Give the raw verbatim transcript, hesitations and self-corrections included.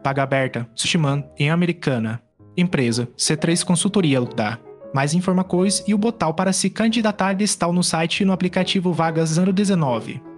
Vaga aberta, Sushiman, em Americana. Empresa, C três Consultoria Lutá. Mais informações e o botão para se candidatar está no site e no aplicativo Vagas zero dezenove.